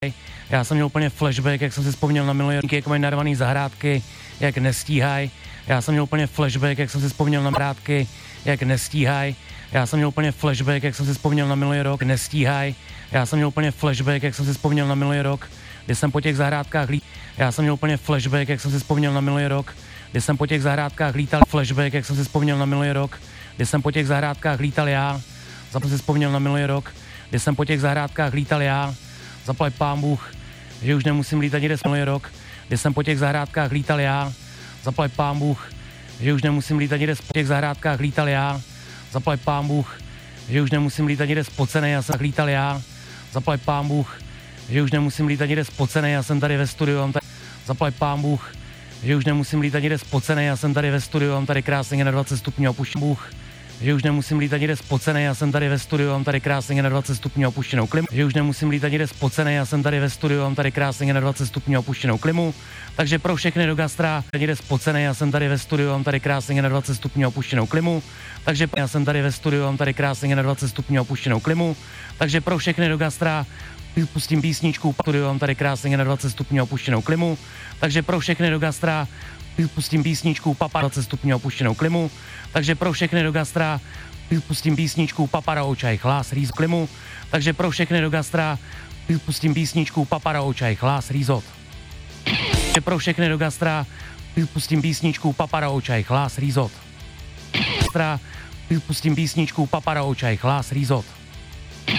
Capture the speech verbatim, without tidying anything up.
Já jsem měl úplně flashback, jak jsem si vzpomněl na minulý roky, jak mají narvaný zahrádky, jak nestíhaj. Já jsem měl úplně flashback, jak jsem si vzpomněl na zahrádky, jak nestíhaj. Já jsem měl úplně flashback, jak jsem si vzpomněl na minulý rok, nestíhaj. Já jsem měl úplně flashback, jak jsem si vzpomněl na minulý rok, kdy jsem po těch zahrádkách lít. Já jsem měl úplně flashback, jak jsem si vzpomněl na minulý rok, kdy jsem po těch zahrádkách lítal. Flashback, jak jsem si vzpomněl na minulý rok, kdy jsem po těch zahrádkách lítal já. Zapl si vzpomněl na minulý rok, kdy jsem po těch zahrádkách lítal já. Zaplať pán Bůh, že už nemusím lítat někde minulý rok, kdy jsem po těch zahrádkách lítal já. Zaplať pán Bůh, že už nemusím lítat někde po těch zahrádkách lítal já. Zaplať pán Bůh, že už nemusím lítat někde spocenej, já jsem lítal já. Zaplať pán Bůh, že už nemusím lítat někde spocenej, já jsem tady ve studiu, mám tady. Zaplať pán Bůh, že už nemusím lítat někde spocenej, já jsem tady ve studiu, mám tady krásně na dvacet stupňů opuštěnou Bůh, že už nemusím lítat někde spocenej, já jsem tady ve studiu, mám tady krásně na dvacet stupňů opuštěnou klimu, že už nemusím lítat někde spocenej, já jsem tady ve studiu, mám tady krásně na dvacet stupňů opuštěnou klimu, takže pro všechny do gastra, někde spocenej, já jsem tady ve studiu, mám tady krásně na dvacet stupňů opuštěnou klimu, takže já jsem tady ve studiu, mám tady krásně na dvacet stupňů opuštěnou klimu, takže pro všechny do gastra pustím písničku, studiu, mám tady krásně na dvacet stupňů opuštěnou klimu, takže pro všechny do gastra pustím písničku Papa dvacet stupňů opuštěnou klimu, takže pro všechny do gastra pustím písničku Papara očaj chlás rýz klimu, takže pro všechny do gastra pustím písničku Papara očaj chlás rýzot. Takže pro všechny do gastra pustím písničku Papara očaj chlás rýzot. Pustím písničku Papara očaj chlás rýzot.